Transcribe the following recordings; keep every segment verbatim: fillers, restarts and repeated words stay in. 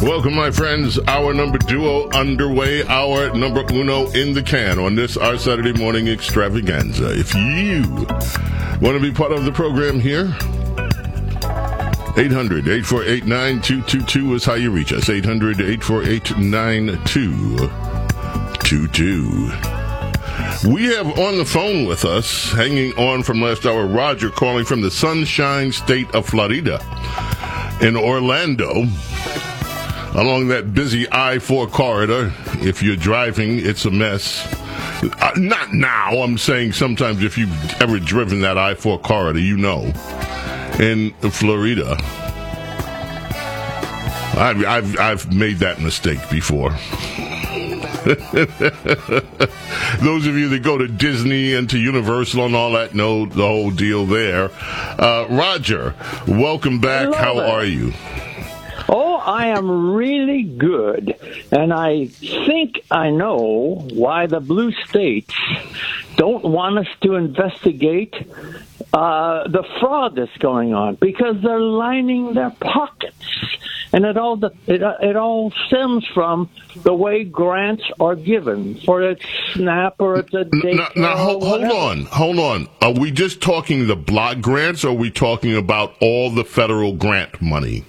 Welcome, my friends. Hour number duo underway. Hour number uno in the can on this, our Saturday morning extravaganza. If you want to be part of the program here, eight hundred, eight four eight, nine two two two is how you reach us. eight hundred, eight four eight, nine two two two. We have on the phone with us, hanging on from last hour, Roger, calling from the Sunshine State of Florida in Orlando. Along that busy I four corridor. If you're driving, it's a mess. Uh, not now. I'm saying sometimes if you've ever driven that I four corridor, you know. In Florida. I've, I've, I've made that mistake before. Those of you that go to Disney and to Universal and all that know the whole deal there. Uh, Roger, welcome back. Hello How there. are you? Oh, I am really good, and I think I know why the blue states don't want us to investigate uh, the fraud that's going on, because they're lining their pockets, and it all it, it all stems from the way grants are given, for it's SNAP or it's a daycare. Now, now hold, or hold whatever. on, hold on. Are we just talking the block grants, or are we talking about all the federal grant money?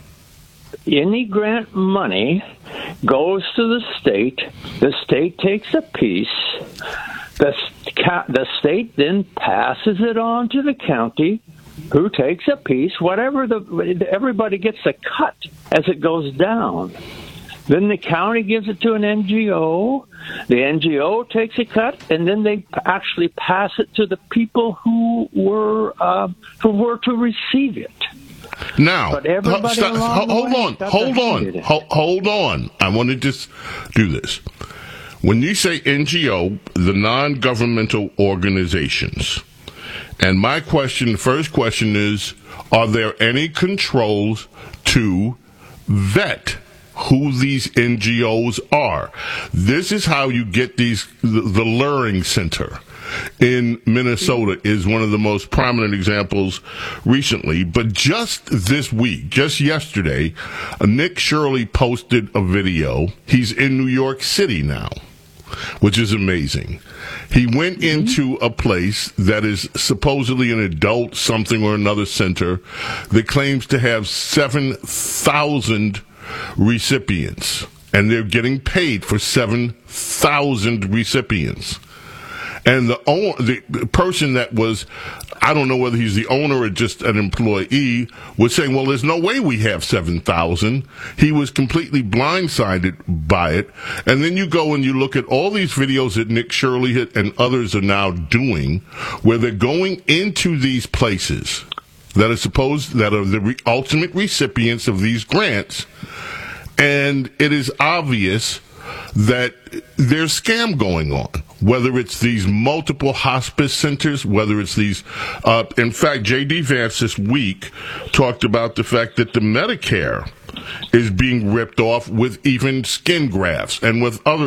Any grant money goes to the state. The state takes a piece. The, the state then passes it on to the county, who takes a piece. Whatever the everybody gets a cut as it goes down. Then the county gives it to an N G O. The N G O takes a cut, and then they actually pass it to the people who were uh, who were to receive it. Now, But everybody stop, along the hold way on, got hold their on, hand in it. hold, hold on. I want to just do this. When you say N G O, the non-governmental organizations, and my question, the first question is, are there any controls to vet who these N G Os are? This is how you get these, the, the Luring Center in Minnesota is one of the most prominent examples recently. But just this week, just yesterday, uh, Nick Shirley posted a video. He's in New York City now, which is amazing. He went into a place that is supposedly an adult something or another center that claims to have seven thousand recipients, and they're getting paid for seven thousand recipients. And the, own, the person that was, I don't know whether he's the owner or just an employee, was saying, well, there's no way we have seven thousand. He was completely blindsided by it. And then you go and you look at all these videos that Nick Shirley and others are now doing, where they're going into these places that are supposed, that are the re- ultimate recipients of these grants, and it is obvious that there's scam going on, whether it's these multiple hospice centers, whether it's these, uh, in fact, J D Vance this week talked about the fact that the Medicare is being ripped off with even skin grafts and with other